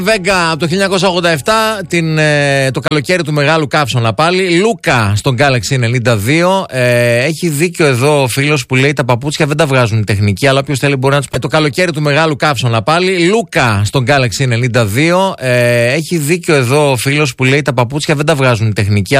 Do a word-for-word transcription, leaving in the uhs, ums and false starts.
Βέγκα από το χίλια εννιακόσια ογδόντα επτά, την, ε, το καλοκαίρι του μεγάλου καύσωνα πάλι. Λούκα στον Galaxy ενενήντα δύο. Ε, έχει δίκιο εδώ ο φίλος που λέει τα παπούτσια δεν τα βγάζουν τεχνική, αλλά όποιος θέλει μπορεί να τους πει. Το καλοκαίρι του μεγάλου καύσωνα πάλι. Λούκα στον Galaxy ενενήντα δύο. Ε, έχει δίκιο εδώ ο φίλος που λέει τα παπούτσια δεν τα βγάζουν τεχνική.